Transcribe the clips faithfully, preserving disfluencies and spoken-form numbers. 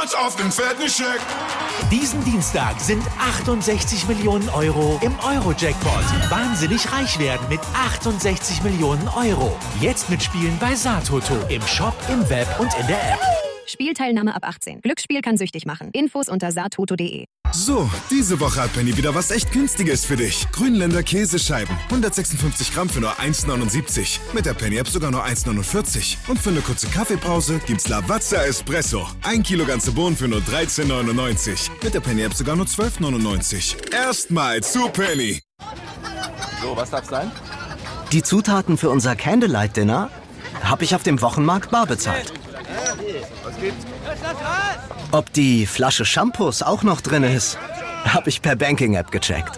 Jackpots auf den fetten Scheck. Diesen Dienstag sind achtundsechzig Millionen Euro im Euro-Jackpot. Wahnsinnig reich werden mit achtundsechzig Millionen Euro. Jetzt mitspielen bei Satoto. Im Shop, im Web und in der App. Spielteilnahme ab achtzehn. Glücksspiel kann süchtig machen. Infos unter satoto punkt de. So, diese Woche hat Penny wieder was echt Günstiges für dich. Grünländer Käsescheiben. hundertsechsundfünfzig Gramm für nur eins neunundsiebzig. Mit der Penny-App sogar nur eins neunundvierzig. Und für eine kurze Kaffeepause gibt's Lavazza Espresso. Ein Kilo ganze Bohnen für nur dreizehn neunundneunzig. Mit der Penny-App sogar nur zwölf neunundneunzig. Erstmal zu Penny. So, was darf's sein? Die Zutaten für unser Candlelight-Dinner habe ich auf dem Wochenmarkt bar bezahlt. Was gibt's? Ob die Flasche Shampoos auch noch drin ist, habe ich per Banking-App gecheckt.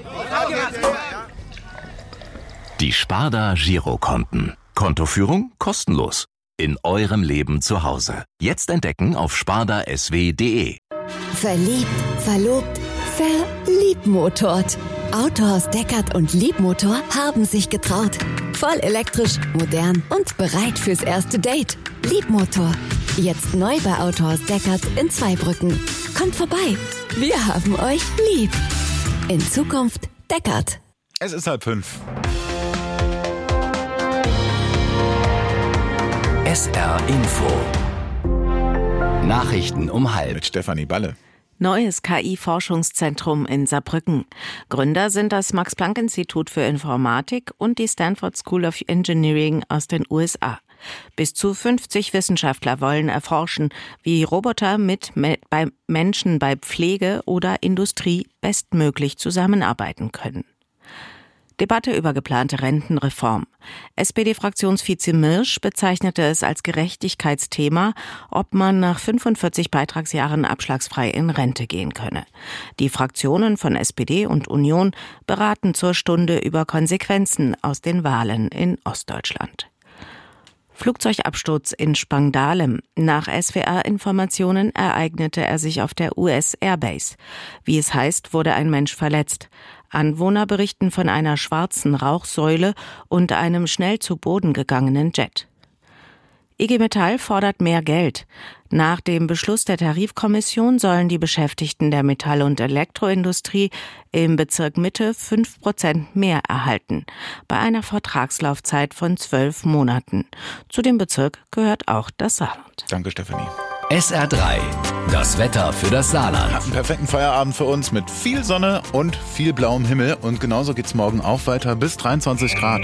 Die Sparda Girokonten. Kontoführung kostenlos. In eurem Leben zu Hause. Jetzt entdecken auf sparda s w punkt de. Verliebt, verlobt, verliebmotort. Autohaus Deckert und Liebmotor haben sich getraut. Voll elektrisch, modern und bereit fürs erste Date. Liebmotor. Jetzt neu bei Autohaus Deckert in Zweibrücken. Kommt vorbei. Wir haben euch lieb. In Zukunft Deckert. Es ist halb fünf. S R Info. Nachrichten um halb. Mit Stefanie Balle. Neues K I-Forschungszentrum in Saarbrücken. Gründer sind das Max-Planck-Institut für Informatik und die Stanford School of Engineering aus den U S A. Bis zu fünfzig Wissenschaftler wollen erforschen, wie Roboter mit me- bei Menschen bei Pflege oder Industrie bestmöglich zusammenarbeiten können. Debatte über geplante Rentenreform. S P D-Fraktionsvize Mirsch bezeichnete es als Gerechtigkeitsthema, ob man nach fünfundvierzig Beitragsjahren abschlagsfrei in Rente gehen könne. Die Fraktionen von S P D und Union beraten zur Stunde über Konsequenzen aus den Wahlen in Ostdeutschland. Flugzeugabsturz in Spangdahlem. Nach S W R-Informationen ereignete er sich auf der U S Airbase. Wie es heißt, wurde ein Mensch verletzt. Anwohner berichten von einer schwarzen Rauchsäule und einem schnell zu Boden gegangenen Jet. I G Metall fordert mehr Geld. Nach dem Beschluss der Tarifkommission sollen die Beschäftigten der Metall- und Elektroindustrie im Bezirk Mitte fünf Prozent mehr erhalten, bei einer Vertragslaufzeit von zwölf Monaten. Zu dem Bezirk gehört auch das Saarland. Danke, Stefanie. S R drei. Das Wetter für das Saarland. Einen perfekten Feierabend für uns mit viel Sonne und viel blauem Himmel. Und genauso geht's morgen auch weiter bis dreiundzwanzig Grad.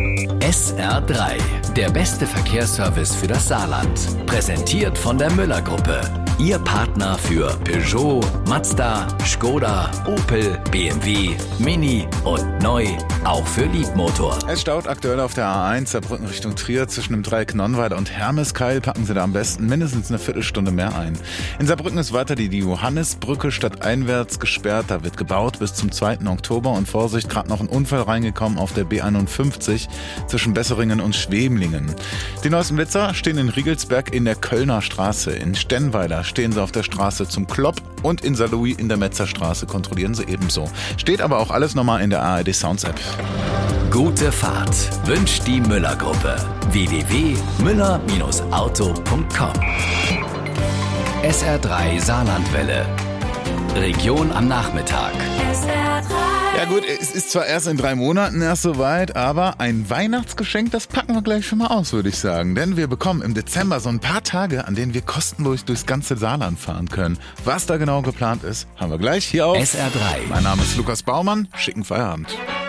S R drei. Der beste Verkehrsservice für das Saarland. Präsentiert von der Müller-Gruppe. Ihr Partner für Peugeot, Mazda, Skoda, Opel, B M W, Mini und neu auch für Liebmotor. Es staut aktuell auf der A eins Saarbrücken Richtung Trier zwischen dem Dreieck Nonnweiler und Hermeskeil. Packen Sie da am besten mindestens eine Viertelstunde mehr ein. In Saarbrücken ist weiter die, die Johannisbrücke stadteinwärts gesperrt. Da wird gebaut bis zum zweiten Oktober. Und Vorsicht, gerade noch ein Unfall reingekommen auf der B einundfünfzig zwischen Besseringen und Schwemlingen. Die neuesten Blitzer stehen in Riegelsberg in der Kölner Straße. In Stennweiler stehen sie auf der Straße zum Klopp und in Saarlouis in der Metzerstraße kontrollieren sie ebenso. Steht aber auch alles nochmal in der A R D Sounds App. Gute Fahrt wünscht die Müller-Gruppe. w w w punkt müller auto punkt com. S R drei Saarlandwelle. Region am Nachmittag. S R drei. Ja gut, es ist zwar erst in drei Monaten erst soweit, aber ein Weihnachtsgeschenk, das packen wir gleich schon mal aus, würde ich sagen. Denn wir bekommen im Dezember so ein paar Tage, an denen wir kostenlos durchs ganze Saarland fahren können. Was da genau geplant ist, haben wir gleich hier auf S R drei. Mein Name ist Lukas Baumann. Schicken Feierabend.